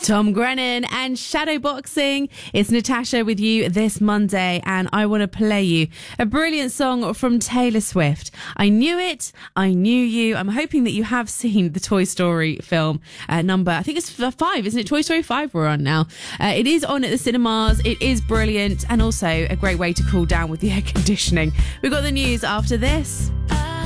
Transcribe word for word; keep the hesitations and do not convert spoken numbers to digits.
Tom Grennan and Shadowboxing. It's Natasha with you this Monday, and I want to play you a brilliant song from Taylor Swift. I knew it. I knew you. I'm hoping that you have seen the Toy Story film uh, number, I think it's five, isn't it? Toy Story five we're on now. Uh, it is on at the cinemas. It is brilliant, and also a great way to cool down with the air conditioning. We've got the news after this.